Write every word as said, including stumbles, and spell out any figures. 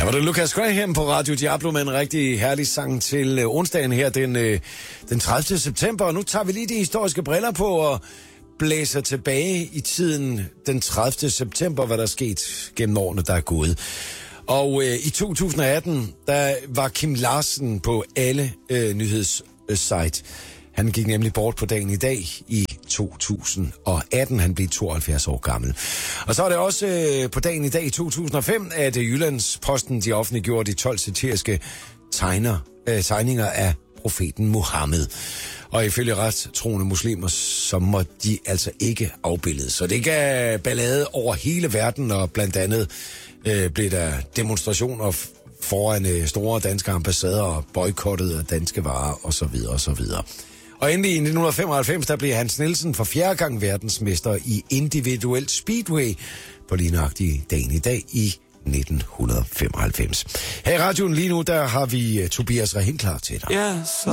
Her var det Lucas Graham på Radio Diablo med en rigtig herlig sang til øh, onsdagen her den, øh, den tredivte september. Og nu tager vi lige de historiske briller på og blæser tilbage i tiden den tredivte september, hvad der er sket gennem årene, der er gået. Og øh, i to tusind og atten, der var Kim Larsen på alle øh, nyhedssite. Han gik nemlig bort på dagen i dag i to tusind og atten. Han blev tooghalvfjerds år gammel. Og så er det også øh, på dagen i dag i to tusind og fem, at øh, Jyllandsposten de offentliggjorde de tolv satiriske tegner, øh, tegninger af profeten Muhammed. Og ifølge retstroende muslimer, så må de altså ikke afbilledes. Så det gav ballade over hele verden, og blandt andet øh, blev der demonstrationer foran øh, store danske ambassader og boykottede af danske varer osv. osv. Og endelig i nitten femoghalvfems, der blev Hans Nielsen for fjerde gang verdensmester i individuelt speedway på lige nøjagtig dagen i dag i nitten femoghalvfems. Her i radioen lige nu, der har vi uh, Tobias Rahim klar til dig. Ja, så